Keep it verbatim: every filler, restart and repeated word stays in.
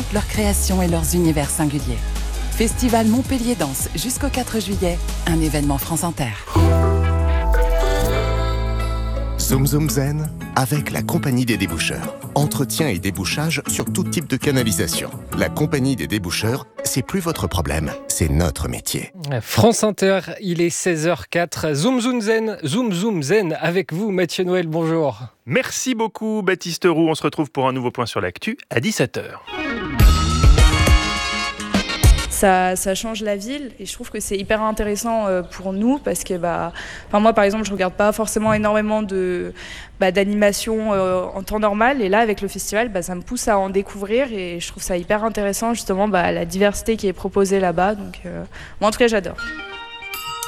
toutes leurs créations et leurs univers singuliers. Festival Montpellier Danse jusqu'au quatre juillet, un événement France Inter. Zoom Zoom Zen avec la Compagnie des déboucheurs. Entretien et débouchage sur tout type de canalisation. La Compagnie des déboucheurs, c'est plus votre problème, c'est notre métier. France Inter, il est seize heures quatre. Zoom Zoom Zen, Zoom Zoom Zen avec vous, Mathieu Noël, bonjour. Merci beaucoup Baptiste Roux, on se retrouve pour un nouveau point sur l'actu à dix-sept heures. Ça, ça change la ville et je trouve que c'est hyper intéressant pour nous parce que bah, enfin moi par exemple je regarde pas forcément énormément de, bah, d'animation euh, en temps normal et là avec le festival bah, ça me pousse à en découvrir et je trouve ça hyper intéressant justement bah, la diversité qui est proposée là-bas donc euh, moi en tout cas j'adore.